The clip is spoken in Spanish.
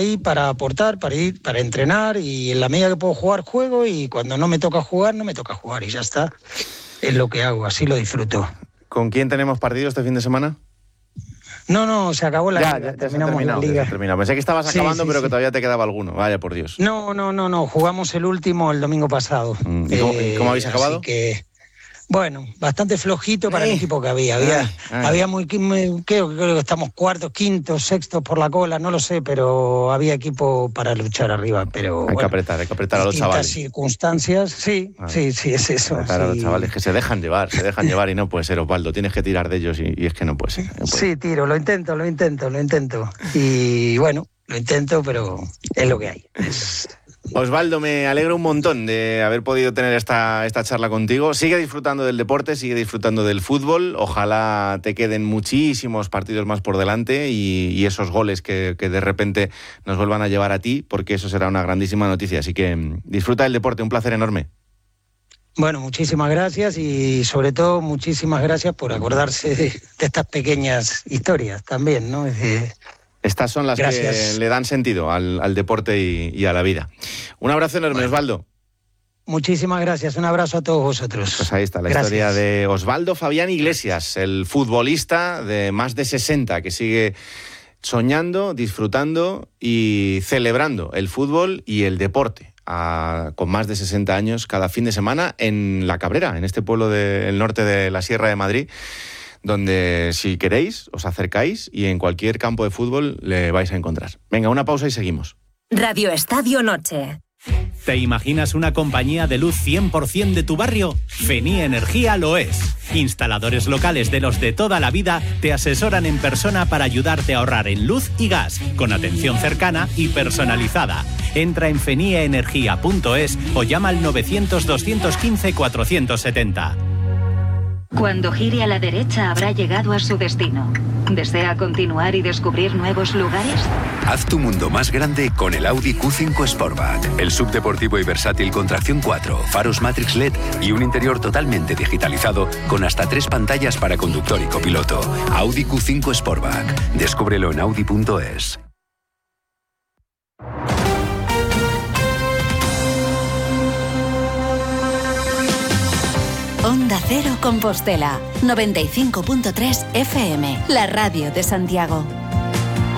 ahí para aportar, para ir, para entrenar, y en la medida que puedo jugar, juego, y cuando no me toca jugar, no me toca jugar, y ya está. Es lo que hago, así lo disfruto. ¿Con quién tenemos partido este fin de semana? No, se acabó la liga. Ya Terminamos la liga. Ya se ha terminado. Pensé que estabas acabando, pero que todavía te quedaba alguno. Vaya, por Dios. No. Jugamos el último el domingo pasado. ¿Y cómo habéis acabado? Así que, bueno, bastante flojito para el equipo que había. Había creo que estamos cuartos, quintos, sextos por la cola, no lo sé, pero había equipo para luchar arriba. Pero hay que apretar a los chavales. Circunstancias, sí, es eso. Apretar a los chavales que se dejan llevar y no puede ser, Osvaldo. Tienes que tirar de ellos y es que no puede ser. No puede. Sí, tiro, lo intento. Y bueno, lo intento, pero es lo que hay. Osvaldo, me alegro un montón de haber podido tener esta charla contigo. Sigue disfrutando del deporte, sigue disfrutando del fútbol. Ojalá te queden muchísimos partidos más por delante y esos goles que de repente nos vuelvan a llevar a ti, porque eso será una grandísima noticia. Así que disfruta del deporte, un placer enorme. Bueno, muchísimas gracias y sobre todo muchísimas gracias por acordarse de estas pequeñas historias también, ¿no? Estas son las que le dan sentido al deporte y a la vida. Un abrazo enorme, Osvaldo. Muchísimas gracias, un abrazo a todos vosotros. Pues ahí está la historia de Osvaldo Fabián Iglesias, el futbolista de más de 60 que sigue soñando, disfrutando y celebrando el fútbol y el deporte. Con más de 60 años cada fin de semana en La Cabrera, en este pueblo del norte de la Sierra de Madrid, donde si queréis os acercáis y en cualquier campo de fútbol le vais a encontrar. Venga, una pausa y seguimos. Radio Estadio Noche. ¿Te imaginas una compañía de luz 100% de tu barrio? Fenía Energía lo es. Instaladores locales de los de toda la vida te asesoran en persona para ayudarte a ahorrar en luz y gas, con atención cercana y personalizada. Entra en feniaenergia.es o llama al 900-215-470. Cuando gire a la derecha habrá llegado a su destino. ¿Desea continuar y descubrir nuevos lugares? Haz tu mundo más grande con el Audi Q5 Sportback. El subdeportivo y versátil con tracción 4, faros Matrix LED y un interior totalmente digitalizado con hasta 3 pantallas para conductor y copiloto. Audi Q5 Sportback. Descúbrelo en audi.es. Onda Cero Compostela, 95.3 FM, la radio de Santiago.